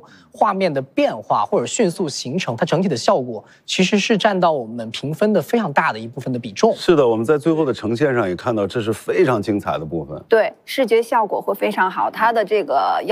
画面的变化或者迅速形成，它整体的效果其实是占到我们评分的非常大的一部分的比重。 是的，我们在最后的呈现上也看到，这是非常精彩的部分。 对，视觉效果会非常好，它的这个